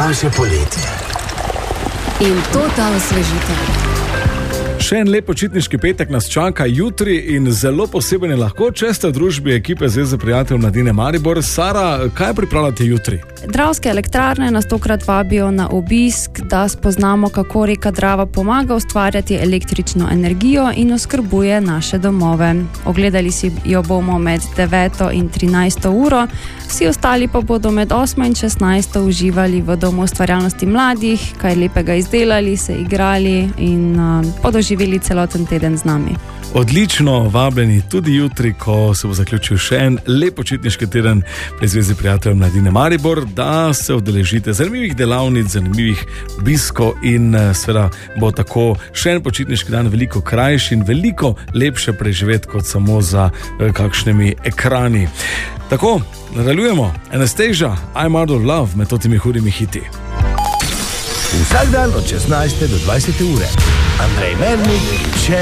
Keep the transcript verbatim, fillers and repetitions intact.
daljše poletje. In to ta osvežitev. Še en lep počitniški petek nas čaka jutri in zelo poseben je lahko, če ste v družbi ekipe Zveze prijateljev Mladine Maribor. Sara, kaj pripravljate jutri? Dravske elektrarne nas tokrat vabijo na obisk, da spoznamo, kako reka Drava pomaga ustvarjati električno energijo in oskrbuje naše domove. Ogledali si jo bomo med deveto in trinajsto uro, vsi ostali pa bodo med osmo in šestnajsto uživali v Domu ustvarjalnosti mladih, kaj lepega izdelali, se igrali in uh, podoživeli celoten teden z nami. Odlično, vabljeni tudi jutri, ko se bo zaključil še en lep počitniški teden pri Zvezi prijateljev Mladine Maribor, da se udeležite zanimivih delavnic, zanimivih obiskov in seveda bo tako še en počitniški dan veliko krajši in veliko lepše preživeti kot samo za kakšnimi ekrani. Tako, nadaljujemo. Anastasia, I'm Out of Love med totimi hudimi hiti. Vsak dan od šestnajste do dvajsete ure. Andrej Mernik, še